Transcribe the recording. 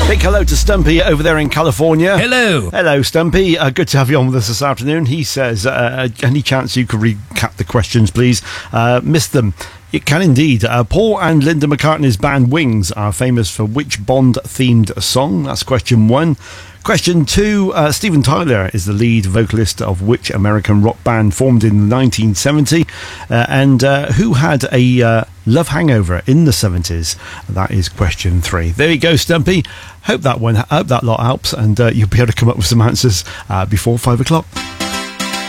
Big hello to Stumpy over there in California. Hello. Hello, Stumpy. Good to have you on with us this afternoon. He says, any chance you could recap the questions, please? Missed them. It can indeed. Paul and Linda McCartney's band Wings are famous for which Bond-themed song? That's question 1. Question 2, Steven Tyler is the lead vocalist of which American rock band formed in 1970? And who had a love hangover in the 70s? That is question 3. There you go, Stumpy. Hope that lot helps, and you'll be able to come up with some answers before 5 o'clock.